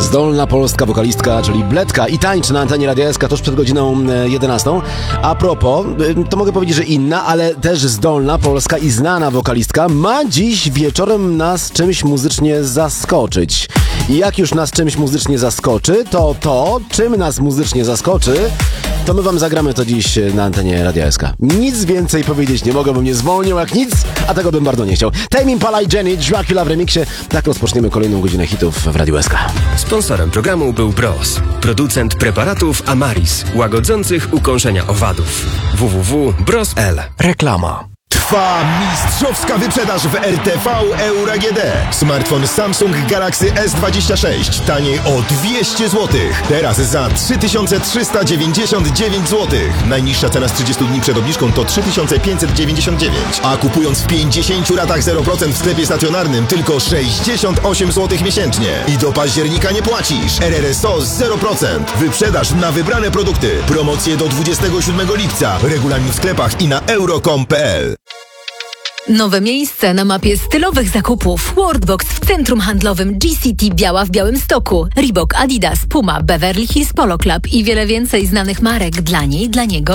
Zdolna polska wokalistka, czyli Bledka i tańczy na antenie Radia SK tuż przed godziną 11. A propos, to mogę powiedzieć, że inna, ale też zdolna polska i znana wokalistka ma dziś wieczorem nas czymś muzycznie zaskoczyć. I jak już nas czymś muzycznie zaskoczy, to czym nas muzycznie zaskoczy, to my wam zagramy to dziś na antenie Radia SK. Nic więcej powiedzieć nie mogę, bo mnie zwolnią jak nic, a tego bym bardzo nie chciał. Tame Impala i Jenny, Dracula w remiksie. Tak rozpoczniemy kolejną godzinę hitów w Radiu SK. Sponsorem programu był Bros, producent preparatów Amaris, łagodzących ukąszenia owadów. www.bros.pl. Reklama. Trwa mistrzowska wyprzedaż w RTV Euro AGD. Smartfon Samsung Galaxy S26 taniej o 200 zł. Teraz za 3399 zł. Najniższa cena z 30 dni przed obniżką to 3599. A kupując w 50 ratach 0% w sklepie stacjonarnym tylko 68 zł miesięcznie. I do października nie płacisz. RRSO 0%. Wyprzedaż na wybrane produkty. Promocje do 27 lipca. Regulamin w sklepach i na euro.com.pl. Nowe miejsce na mapie stylowych zakupów. Worldbox w centrum handlowym GCT Biała w Białymstoku. Reebok, Adidas, Puma, Beverly Hills Polo Club i wiele więcej znanych marek dla niej, dla niego.